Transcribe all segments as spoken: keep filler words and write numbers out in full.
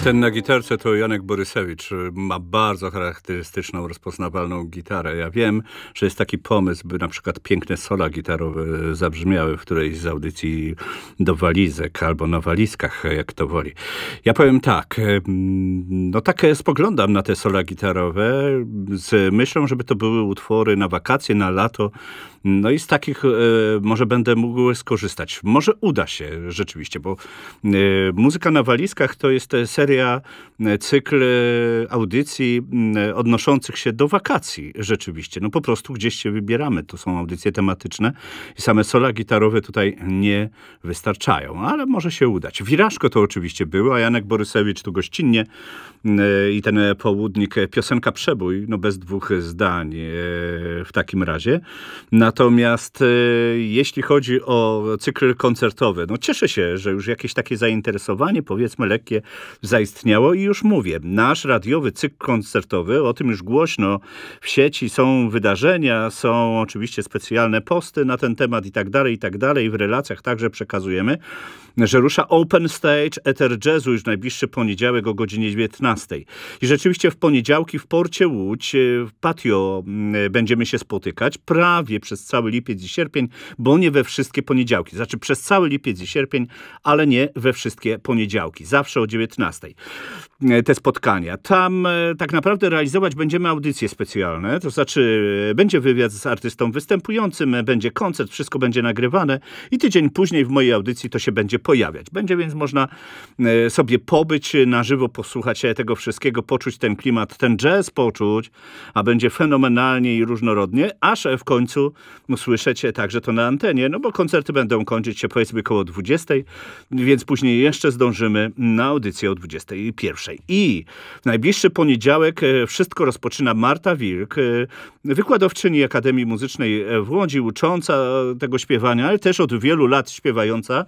Ten na gitarce to Janek Borysewicz. Ma bardzo charakterystyczną, rozpoznawalną gitarę. Ja wiem, że jest taki pomysł, by na przykład piękne sola gitarowe zabrzmiały w którejś z audycji do walizek albo na walizkach, jak to woli. Ja powiem tak, no tak spoglądam na te sola gitarowe z myślą, żeby to były utwory na wakacje, na lato. No i z takich e, może będę mógł skorzystać. Może uda się rzeczywiście, bo e, muzyka na walizkach to jest seria, e, cykl e, audycji e, odnoszących się do wakacji rzeczywiście. No po prostu gdzieś się wybieramy. To są audycje tematyczne i same sola gitarowe tutaj nie wystarczają, ale może się udać. Wirażko to oczywiście było, a Janek Borysewicz tu gościnnie e, i ten południk, e, piosenka Przebój, no bez dwóch zdań e, w takim razie. Natomiast e, jeśli chodzi o cykl koncertowy, no cieszę się, że już jakieś takie zainteresowanie, powiedzmy lekkie, zaistniało i już mówię, nasz radiowy cykl koncertowy, o tym już głośno w sieci, są wydarzenia, są oczywiście specjalne posty na ten temat i tak dalej, i tak dalej, w relacjach także przekazujemy, że rusza Open Stage Eter Jazzu już najbliższy poniedziałek o godzinie dziewiętnastej. I rzeczywiście w poniedziałki w Porcie Łódź, w patio będziemy się spotykać prawie przez cały lipiec i sierpień, bo nie we wszystkie poniedziałki. Znaczy przez cały lipiec i sierpień, ale nie we wszystkie poniedziałki. Zawsze o dziewiętnastej. Te spotkania. Tam tak naprawdę realizować będziemy audycje specjalne, to znaczy będzie wywiad z artystą występującym, będzie koncert, wszystko będzie nagrywane i tydzień później w mojej audycji to się będzie pojawiać. Będzie więc można sobie pobyć na żywo, posłuchać tego wszystkiego, poczuć ten klimat, ten jazz poczuć, a będzie fenomenalnie i różnorodnie, aż w końcu usłyszycie także to na antenie, no bo koncerty będą kończyć się powiedzmy koło dwudziestej, więc później jeszcze zdążymy na audycję o dwudziestej pierwszej. I w najbliższy poniedziałek wszystko rozpoczyna Marta Wilk, wykładowczyni Akademii Muzycznej w Łodzi, ucząca tego śpiewania, ale też od wielu lat śpiewająca,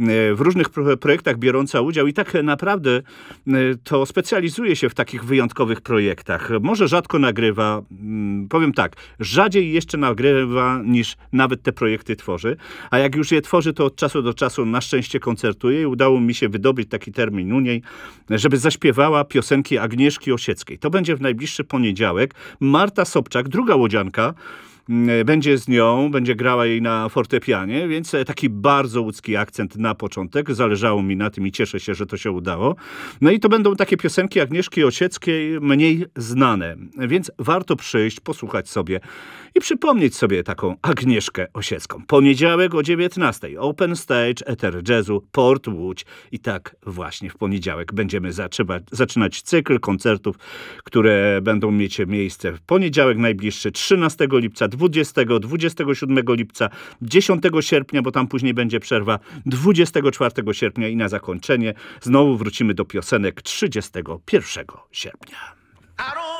w różnych projektach biorąca udział i tak naprawdę to specjalizuje się w takich wyjątkowych projektach. Może rzadko nagrywa, powiem tak, rzadziej jeszcze nagrywa niż nawet te projekty tworzy, a jak już je tworzy, to od czasu do czasu na szczęście koncertuje i udało mi się wydobyć taki termin u niej, żeby zaśpiewała piosenki Agnieszki Osieckiej. To będzie w najbliższy poniedziałek. Marta Sobczak, druga łodzianka, będzie z nią, będzie grała jej na fortepianie, więc taki bardzo łódzki akcent na początek. Zależało mi na tym i cieszę się, że to się udało. No i to będą takie piosenki Agnieszki Osieckiej mniej znane, więc warto przyjść, posłuchać sobie i przypomnieć sobie taką Agnieszkę Osiecką. Poniedziałek o dziewiętnastej. Open Stage Eter Jazzu, Port Łódź. I tak właśnie w poniedziałek będziemy zaczynać, zaczynać cykl koncertów, które będą mieć miejsce w poniedziałek najbliższy, trzynastego lipca, dwudziestego, dwudziestego siódmego lipca, dziesiątego sierpnia, bo tam później będzie przerwa, dwudziestego czwartego sierpnia i na zakończenie znowu wrócimy do piosenek trzydziestego pierwszego sierpnia.